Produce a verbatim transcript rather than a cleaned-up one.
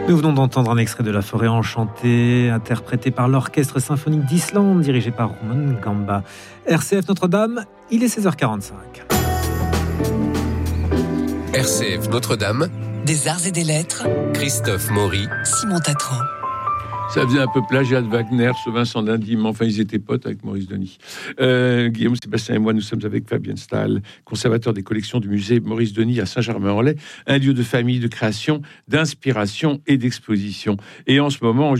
Nous venons d'entendre un extrait de La Forêt enchantée, interprété par l'Orchestre symphonique d'Islande, dirigé par Roman Gamba. R C F Notre-Dame, il est seize heures quarante-cinq. R C F Notre-Dame, des arts et des lettres, Christophe Maury, Simon Tatran. Ça faisait un peu plagiat de Wagner, ce Vincent d'Indy, mais enfin, ils étaient potes avec Maurice Denis. Euh, Guillaume Sébastien et moi, nous sommes avec Fabien Stahl, conservateur des collections du musée Maurice Denis à Saint-Germain-en-Laye, un lieu de famille, de création, d'inspiration et d'exposition. Et en ce moment,